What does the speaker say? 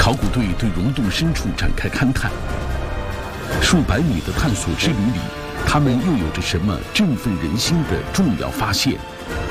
考古队对溶洞深处展开勘探。数百米的探索之旅里，他们又有着什么振奋人心的重要发现？